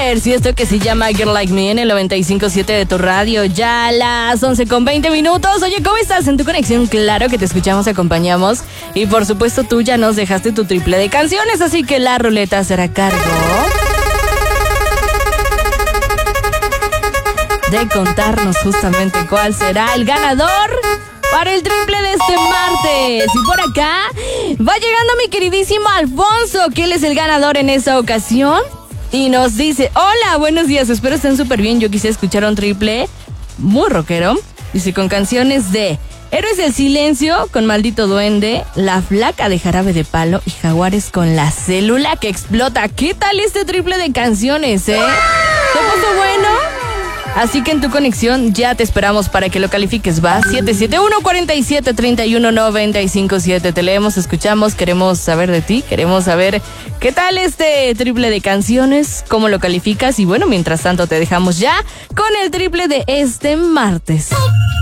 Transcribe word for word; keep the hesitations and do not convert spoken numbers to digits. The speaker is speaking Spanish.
Brothers y esto que se llama Girl Like Me en el noventa y cinco punto siete de tu radio, ya a las once con veinte minutos. Oye, ¿cómo estás en tu conexión? Claro que te escuchamos, acompañamos y por supuesto tú ya nos dejaste tu triple de canciones, así que la ruleta será cargo de contarnos justamente cuál será el ganador para el triple de este martes. Y por acá va llegando mi queridísimo Alfonso, que él es el ganador en esta ocasión. Y nos dice, hola, buenos días, espero estén súper bien. Yo quise escuchar un triple muy rockero. Dice, con canciones de Héroes del Silencio, con Maldito Duende, La Flaca de Jarabe de Palo y Jaguares con La Célula que Explota. ¿Qué tal este triple de canciones, eh? ¿Se puso bueno? Así que en tu conexión ya te esperamos para que lo califiques. Va siete siete uno, cuatro siete, tres uno nueve cinco siete. Te leemos, escuchamos, queremos saber de ti, queremos saber qué tal este triple de canciones, cómo lo calificas. Y bueno, mientras tanto te dejamos ya con el triple de este martes.